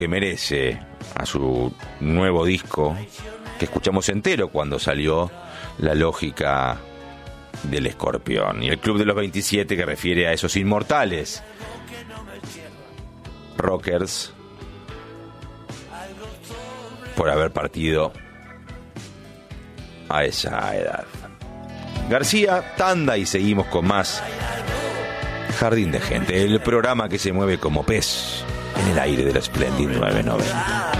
que merece a su nuevo disco, que escuchamos entero cuando salió, La lógica del escorpión. Y el Club de los 27, que refiere a esos inmortales rockers por haber partido a esa edad. García, tanda y seguimos con más Jardín de Gente, el programa que se mueve como pez en el aire de la Splendid 990.